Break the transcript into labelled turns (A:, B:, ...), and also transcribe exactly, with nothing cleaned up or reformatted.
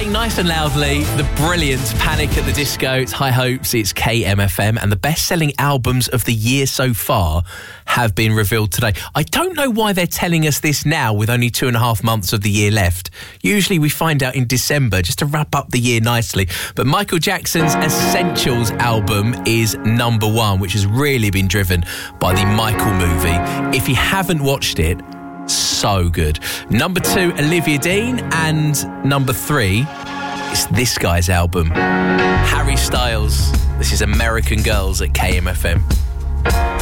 A: Playing nice and loudly, the brilliant Panic at the Disco. It's High Hopes, it's K M F M, and the best-selling albums of the year so far have been revealed today. I don't know why they're telling us this now with only two and a half months of the year left. Usually we find out in December just to wrap up the year nicely. But Michael Jackson's Essentials album is number one, which has really been driven by the Michael movie. If you haven't watched it, so good. Number two, Olivia Dean, and number three, it's this guy's album, Harry Styles. This is American Girls at K M F M.